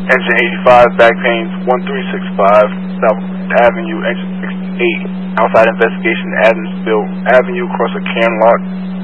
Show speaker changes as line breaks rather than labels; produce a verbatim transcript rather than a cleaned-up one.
Engine eighty-five, back pains one three six five, South Avenue, engine sixty-eight, outside investigation, Adamsville Avenue, across a can lot.